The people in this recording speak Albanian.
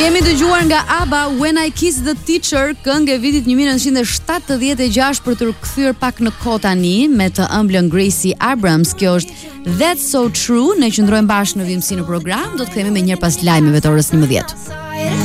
Kemi dëgjuar nga ABBA When I Kiss the Teacher, këngë e vitit 1976 për të rikthyer pak në kohë tani me të ëmblën Gracie Abrams. Kjo është That's So True. Ne qëndrojmë bashkë në vimësi në program. Do të kthehemi më njëherë pas lajmeve të orës 11.